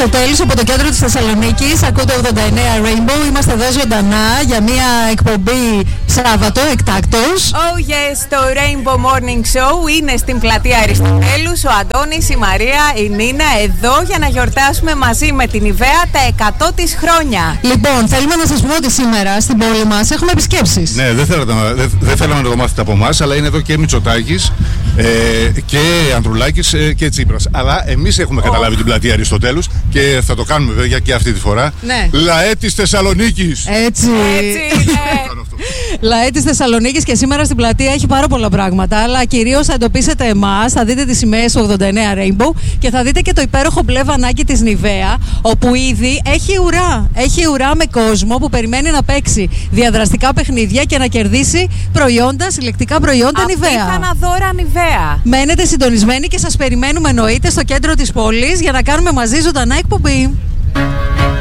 Στο τέλος από το κέντρο της Θεσσαλονίκης, ακούτε 89 Rainbow. Είμαστε εδώ ζωντανά για μια εκπομπή Σάββατο εκτάκτος. Oh yes, το Rainbow Morning Show είναι στην πλατεία Αριστοτέλους. Ο Αντώνης, η Μαρία, η Νίνα εδώ για να γιορτάσουμε μαζί με την Ιβαία τα 100 της χρόνια. Λοιπόν, θέλουμε να σας πούμε ότι σήμερα στην πόλη μας έχουμε επισκέψεις. Ναι, δεν θέλαμε να το μάθετε από εμάς, αλλά είναι εδώ και Μητσοτάκης και Ανδρουλάκης και Τσίπρας. Αλλά εμείς έχουμε καταλάβει την πλατεία Αριστοτέλους και θα το κάνουμε βέβαια και αυτή τη φορά. Ναι. ΛΑΕ της Θεσσαλονίκης. Έτσι. Ναι. ΛΑΕ της Θεσσαλονίκης και σήμερα στην πλατεία έχει πάρα πολλά πράγματα, αλλά κυρίως θα εντοπίσετε εμάς, θα δείτε τις σημαίες του 89 Rainbow και θα δείτε και το υπέροχο μπλε βανάκι της Νιβαία, όπου ήδη έχει ουρά. Έχει ουρά με κόσμο που περιμένει να παίξει διαδραστικά παιχνίδια και να κερδίσει προϊόντα, συλλεκτικά προϊόντα Νιβαία. Απίθανα δώρα Νιβαία. Μένετε συντονισμένοι και σας περιμένουμε εννοείται στο κέντρο της πόλης για να κάνουμε μαζί ζωντανά εκπομπή.